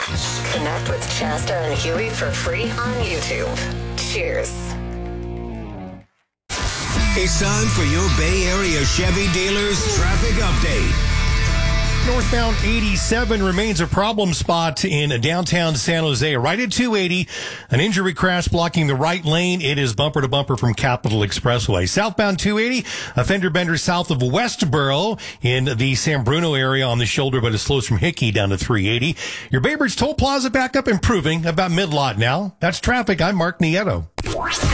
Connect with Shasta and Huey for free on YouTube. Cheers. It's time for your Bay Area Chevy dealers traffic update. Northbound 87 remains a problem spot in downtown San Jose. Right at 280, an injury crash blocking the right lane. It is bumper to bumper from Capitol Expressway. Southbound 280, a fender bender south of Westboro in the San Bruno area on the shoulder, but it slows from Hickey down to 380. Your Bay Bridge Toll Plaza backup improving about mid-lot now. That's traffic. I'm Mark Nieto.